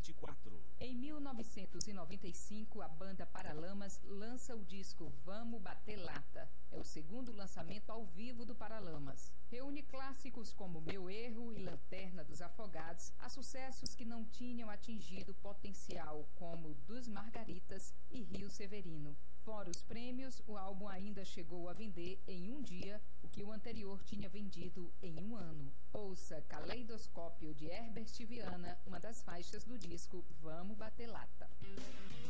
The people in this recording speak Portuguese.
24. Em 1995, a banda Paralamas lança o disco Vamos Bater Lata. É o segundo lançamento ao vivo do Paralamas. Reúne clássicos como Meu Erro e Lanterna dos Afogados, a sucessos que não tinham atingido potencial, como Dos Margaritas e Rio Severino. Fora os prêmios, o álbum ainda chegou a vender em um dia o que o anterior tinha vendido em um ano. Ouça Caleidoscópio de Herbert Viana, uma das faixas do disco Vamos Bater Lata.